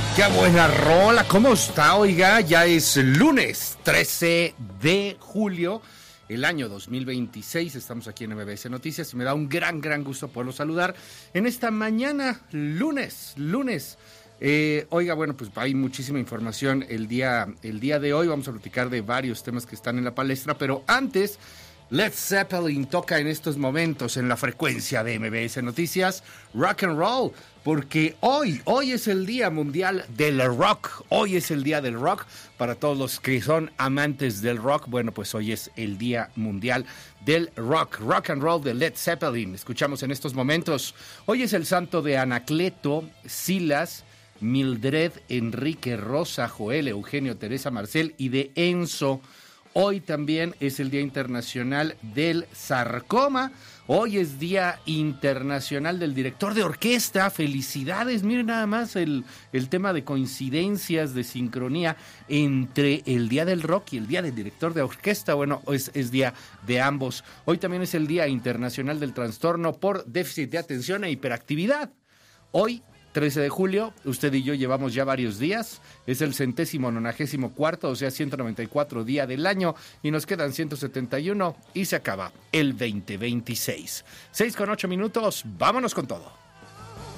Qué buena rola, ¿cómo está? Oiga, ya es lunes 13 de julio, el año 2026, estamos aquí en MBS Noticias y me da un gran gusto poderlo saludar en esta mañana, lunes. Oiga, bueno, pues hay muchísima información el día de hoy, vamos a platicar de varios temas que están en la palestra, pero antes, Led Zeppelin toca en estos momentos en la frecuencia de MBS Noticias Rock and Roll, porque hoy es el Día Mundial del Rock, hoy es el Día del Rock, para todos los que son amantes del rock, bueno, pues hoy es el Día Mundial del Rock, Rock and Roll de Led Zeppelin, escuchamos en estos momentos, hoy es el santo de Anacleto, Silas, Mildred, Enrique, Rosa, Joel, Eugenio, Teresa, Marcel y de Enzo. Hoy también es el Día Internacional del Sarcoma. Hoy es Día Internacional del Director de Orquesta. Felicidades. Miren nada más el tema de coincidencias, de sincronía entre el Día del Rock y el Día del Director de Orquesta. Bueno, es día de ambos. Hoy también es el Día Internacional del Trastorno por Déficit de Atención e Hiperactividad. Hoy 13 de julio, usted y yo llevamos ya varios días, es el 194º, o sea, 194 día del año, y nos quedan 171 y se acaba el 2026. 6:08 minutos, vámonos con todo.